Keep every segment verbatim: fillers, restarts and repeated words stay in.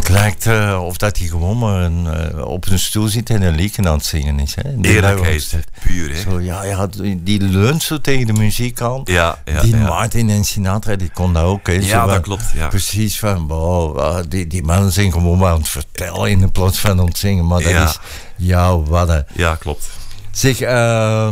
Het lijkt uh, of dat hij gewoon maar een, uh, op een stoel zit en een liedje aan het zingen is. Hè? Eerlijkheid, puur. Hè? Zo, ja, ja, die leunt zo tegen de muziek aan. Ja, ja, die ja. Martin en Sinatra, die kon dat ook. Hè? Ja, zo dat van, klopt. Ja. Precies van, wow, die, die mannen zijn gewoon maar aan het vertellen in plaats van aan het zingen. Maar dat ja. is jouw wadden. Ja, klopt. Zeg, uh,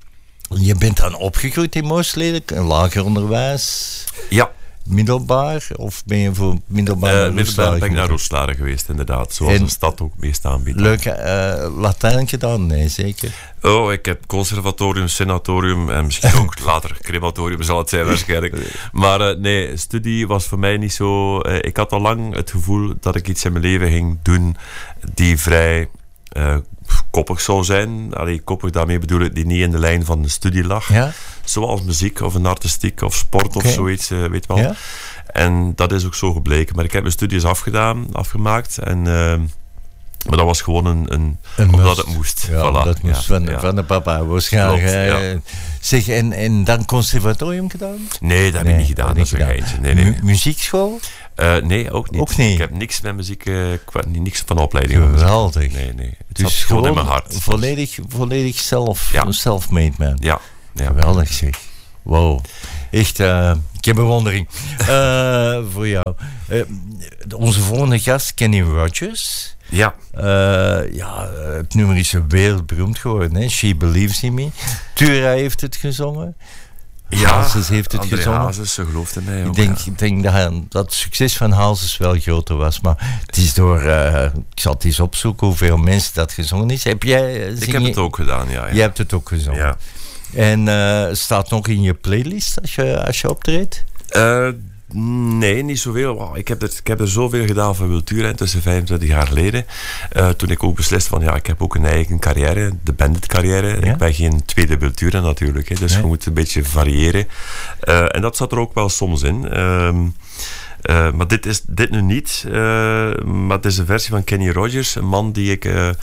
je bent dan opgegroeid in Moosleden, lager onderwijs? Ja. Middelbaar? Of ben je voor middelbaar uh, naar Middelbaar ben ik naar Roeselare geweest, inderdaad. Zoals en een stad ook meest aanbiedt. Leuk uh, Latijn gedaan? Nee, zeker. Oh, ik heb conservatorium, senatorium en misschien ook later crematorium zal het zijn waarschijnlijk. Maar uh, nee, studie was voor mij niet zo... Uh, ik had al lang het gevoel dat ik iets in mijn leven ging doen die vrij... Uh, koppig zou zijn. Allee, koppig daarmee bedoel ik die niet in de lijn van de studie lag. Ja? Zoals muziek of een artistiek of sport okay. of zoiets, uh, weet wel. Ja? En dat is ook zo gebleken. Maar ik heb mijn studies afgedaan, afgemaakt. En, uh, maar dat was gewoon een... een, een omdat must. het moest. Ja, voilà. dat moest ja, van, ja. van de papa waarschijnlijk. Klopt, ja. Zeg, en, en dan conservatorium gedaan? Nee, dat heb nee, ik niet gedaan. Dat, dat is een geintje. Nee, nee. Mu- muziekschool? Uh, nee, ook niet. ook niet. Ik heb niks met muziek, uh, niks van opleiding. Geweldig. Nee, nee. Het dus zat gewoon, gewoon in mijn hart. Volledig, volledig zelf, ja. self-made man. Ja. ja. Geweldig zeg. Wow. Echt, uh, ik heb bewondering uh, voor jou. Uh, onze volgende gast, Kenny Rogers. Ja. Uh, ja, het nummer is wereldberoemd geworden. Hè? She Believes in Me. Tura heeft het gezongen. Ja, Hazes heeft het André gezongen. Hazes, ze gelooft in mij ook, ik denk, ja. ik denk dat, dat het succes van Hazes wel groter was. Maar het is door... Uh, ik zal het eens opzoeken hoeveel mensen dat gezongen is. Heb jij... Ik heb je, het ook gedaan, ja. ja. Jij hebt het ook gezongen. Ja. En uh, staat nog in je playlist als je, als je optreedt? Uh, nee, niet zoveel. Wow, ik, heb er, ik heb er zoveel gedaan van Wiltura tussen vijfentwintig jaar geleden. Uh, toen ik ook beslist van ja, ik heb ook een eigen carrière, de bandit carrière. Ja? Ik ben geen tweede Wiltura natuurlijk, hè, dus nee. je moet een beetje variëren. Uh, en dat zat er ook wel soms in. Uh, Uh, maar dit is dit nu niet. Uh, maar het is een versie van Kenny Rogers. Een man die ik uh, uh,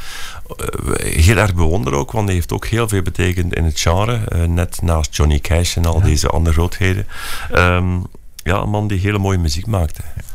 heel erg bewonder ook. Want hij heeft ook heel veel betekend in het genre. Uh, net naast Johnny Cash en al ja. deze andere grootheden. Um, ja, een man die hele mooie muziek maakte.